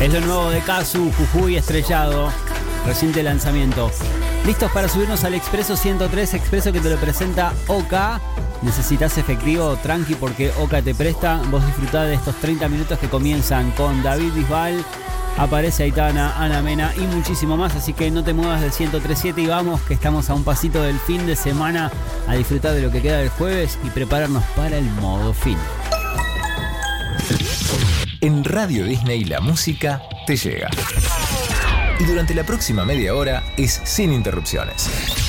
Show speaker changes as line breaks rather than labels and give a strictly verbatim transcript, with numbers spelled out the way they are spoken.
Es lo nuevo de Kazu, Jujuy Estrellado, reciente lanzamiento. ¿Listos para subirnos al Expreso ciento tres? Expreso que te lo presenta Oka. Necesitas efectivo, tranqui, porque Oka te presta. Vos disfrutá de estos treinta minutos que comienzan con David Bisbal, aparece Aitana, Ana Mena y muchísimo más. Así que no te muevas del ciento tres punto siete y vamos, que estamos a un pasito del fin de semana, a disfrutar de lo que queda del jueves y prepararnos para el modo fin.
En Radio Disney la música te llega. Y durante la próxima media hora es sin interrupciones.